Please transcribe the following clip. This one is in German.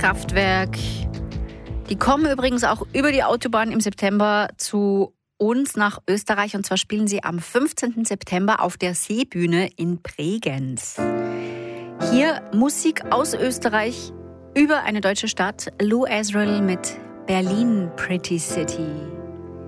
Kraftwerk. Die kommen übrigens auch über die Autobahn im September zu uns nach Österreich. Und zwar spielen sie am 15. September auf der Seebühne in Bregenz. Hier Musik aus Österreich über eine deutsche Stadt. Lou Azrael mit Berlin Pretty City.